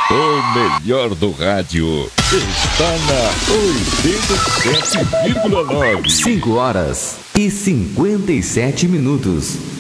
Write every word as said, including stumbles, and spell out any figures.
O melhor do rádio está na oitenta e sete vírgula nove. cinco horas e cinquenta e sete minutos.